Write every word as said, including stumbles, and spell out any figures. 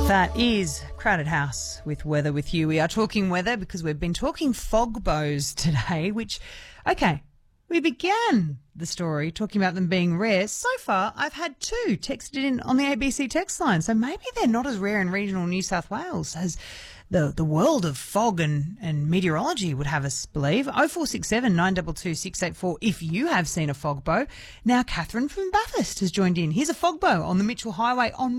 That is Crowded House with Weather with you. We are talking weather because we've been talking fog bows today, which, okay, we began the story talking about them being rare. So far, I've had two texted in on the A B C text line, so maybe they're not as rare in regional New South Wales as the the world of fog and, and meteorology would have us believe. oh four six seven, nine two two, six eight four if you have seen a fog bow. Now, Catherine from Bathurst has joined in. Here's a fog bow on the Mitchell Highway on